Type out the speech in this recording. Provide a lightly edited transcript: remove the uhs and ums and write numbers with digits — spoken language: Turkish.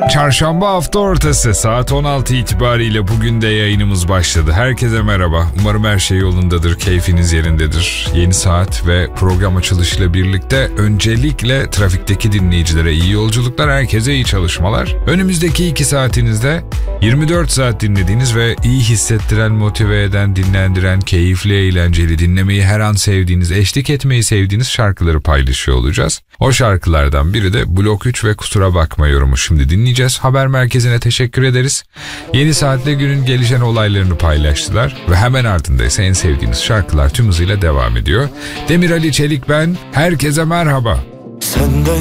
Çarşamba hafta ortası saat 16 itibariyle bugün de yayınımız başladı. Herkese merhaba. Umarım her şey yolundadır, keyfiniz yerindedir. Yeni saat ve program açılışıyla birlikte öncelikle trafikteki dinleyicilere iyi yolculuklar, herkese iyi çalışmalar. Önümüzdeki 2 saatinizde 24 saat dinlediğiniz ve iyi hissettiren, motive eden, dinlendiren, keyifli, eğlenceli, dinlemeyi her an sevdiğiniz, eşlik etmeyi sevdiğiniz şarkıları paylaşıyor olacağız. O şarkılardan biri de Blok 3 ve Kusura Bakma yorumu. Şimdi dinleyeceğiz. Haber merkezine teşekkür ederiz. Yeni saatte günün gelişen olaylarını paylaştılar ve hemen ardında ise en sevdiğiniz şarkılar tüm hızıyla devam ediyor. Demir Ali Çelik ben. Herkese merhaba. Senden